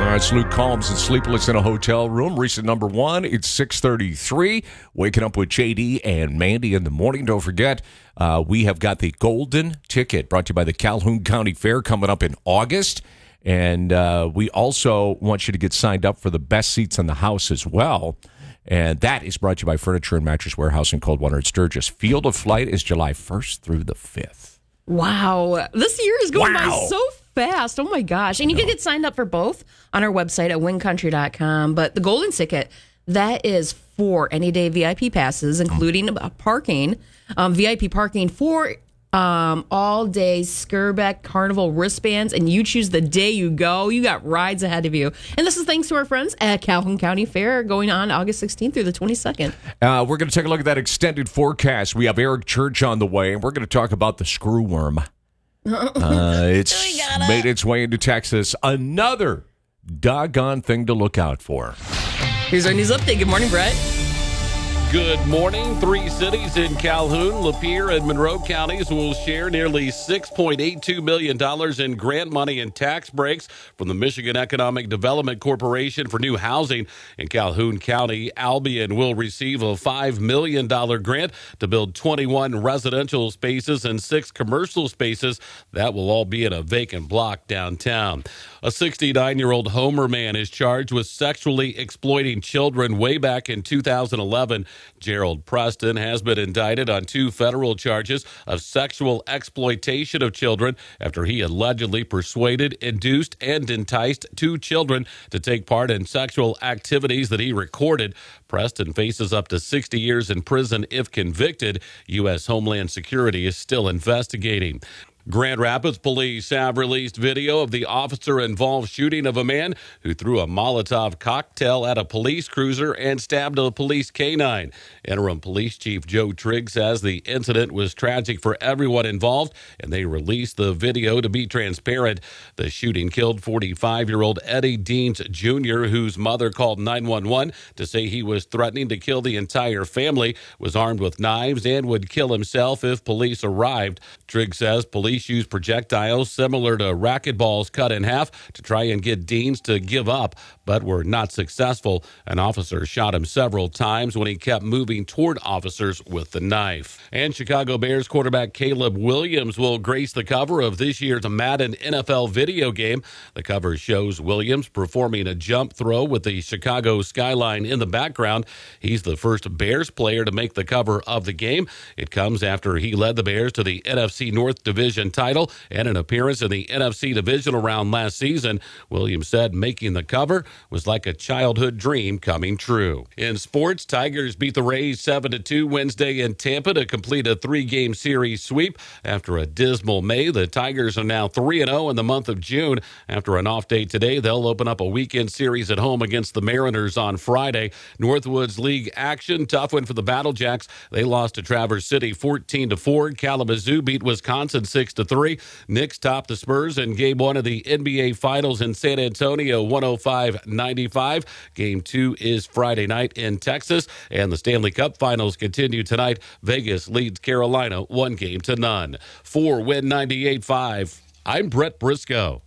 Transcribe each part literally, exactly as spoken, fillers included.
right, it's Luke Combs and Sleepless in a Hotel Room. Recent number one, it's six thirty-three. Waking up with J D and Mandy in the morning. Don't forget, uh, we have got the Golden Ticket brought to you by the Calhoun County Fair coming up in August. And uh, we also want you to get signed up for the best seats in the house as well. And that is brought to you by Furniture and Mattress Warehouse in Coldwater and Sturgis. Field of Flight is July first through the fifth. Wow. This year is going wow. by so fast. Oh, my gosh. And you can get signed up for both on our website at win country dot com. But the Golden Ticket, that is for any day V I P passes, including mm. parking, um, V I P parking for um, all day Skirbeck Carnival wristbands. And you choose the day you go. You got rides ahead of you. And this is thanks to our friends at Calhoun County Fair going on August sixteenth through the twenty-second. Uh, we're going to take a look at that extended forecast. We have Eric Church on the way, and we're going to talk about the screw worm. Uh, it's made its way into Texas. Another doggone thing to look out for. Here's our news update. Good morning, Brett. Good morning. Three cities in Calhoun, Lapeer, and Monroe counties will share nearly six point eight two million dollars in grant money and tax breaks from the Michigan Economic Development Corporation for new housing. In Calhoun County, Albion will receive a five million dollars grant to build twenty-one residential spaces and six commercial spaces. That will all be in a vacant block downtown. A sixty-nine-year-old Homer man is charged with sexually exploiting children way back in two thousand eleven. Gerald Preston has been indicted on two federal charges of sexual exploitation of children after he allegedly persuaded, induced, and enticed two children to take part in sexual activities that he recorded. Preston faces up to sixty years in prison if convicted. U S Homeland Security is still investigating. Grand Rapids police have released video of the officer-involved shooting of a man who threw a Molotov cocktail at a police cruiser and stabbed a police canine. Interim Police Chief Joe Trigg says the incident was tragic for everyone involved, and they released the video to be transparent. The shooting killed forty-five-year-old Eddie Deans Junior, whose mother called nine one one to say he was threatening to kill the entire family, was armed with knives, and would kill himself if police arrived. Trigg says police used projectiles similar to racquetballs cut in half to try and get Deans to give up, but were not successful. An officer shot him several times when he kept moving toward officers with the knife. And Chicago Bears quarterback Caleb Williams will grace the cover of this year's Madden N F L video game. The cover shows Williams performing a jump throw with the Chicago skyline in the background. He's the first Bears player to make the cover of the game. It comes after he led the Bears to the N F C North Division title and an appearance in the N F C divisional round last season. Williams said making the cover was like a childhood dream coming true. In sports, Tigers beat the Rays seven to two Wednesday in Tampa to complete a three-game series sweep. After a dismal May, the Tigers are now three and oh in the month of June. After an off day today, they'll open up a weekend series at home against the Mariners on Friday. Northwoods League action, tough win for the Battle Jacks. They lost to Traverse City fourteen to four. Kalamazoo beat Wisconsin six to three. Knicks topped the Spurs in game one of the N B A Finals in San Antonio, one oh five ninety-five. Game two is Friday night in Texas, and the Stanley Cup Finals continue tonight. Vegas leads Carolina one game to none. For Win ninety-eight point five, I'm Brett Briscoe.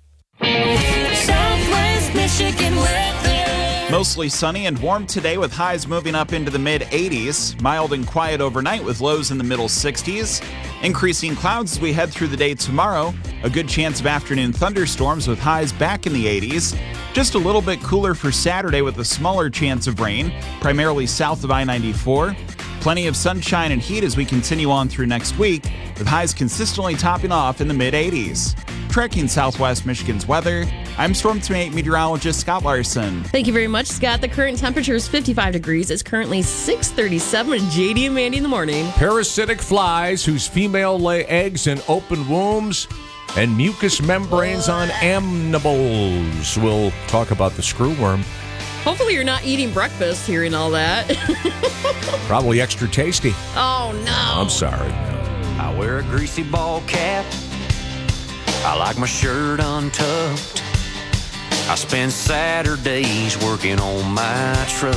Southwest Michigan weather. Mostly sunny and warm today with highs moving up into the mid eighties. Mild and quiet overnight with lows in the middle sixties. Increasing clouds as we head through the day tomorrow. A good chance of afternoon thunderstorms with highs back in the eighties. Just a little bit cooler for Saturday with a smaller chance of rain, primarily south of I ninety-four. Plenty of sunshine and heat as we continue on through next week, with highs consistently topping off in the mid eighties. Tracking Southwest Michigan's weather, I'm Storm Team meteorologist Scott Larson. Thank you very much, Scott. The current temperature is fifty-five degrees. It's currently six thirty-seven with J D and Mandy in the morning. Parasitic flies whose female lay eggs in open wombs and mucous membranes on animals. We'll talk about the screwworm. Hopefully you're not eating breakfast hearing all that. Probably extra tasty. Oh, no. I'm sorry. I wear a greasy ball cap. I like my shirt untucked. I spend Saturdays working on my truck.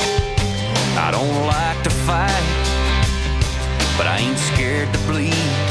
I don't like to fight, but I ain't scared to bleed.